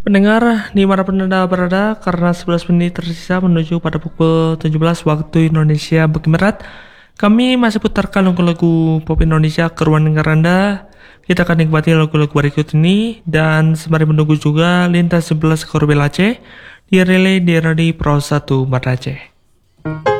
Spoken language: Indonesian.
Pendengar, di mana penanda berada, karena 11 menit tersisa menuju pada pukul 17 waktu Indonesia bagian Barat, kami masih putarkan lagu-lagu pop Indonesia ke ruang dengar Anda. Kita akan nikmati lagu-lagu berikut ini, dan sembari menunggu juga Lintas 11 Korbel Aceh, di relay di Radio Pro 1 Mat Aceh.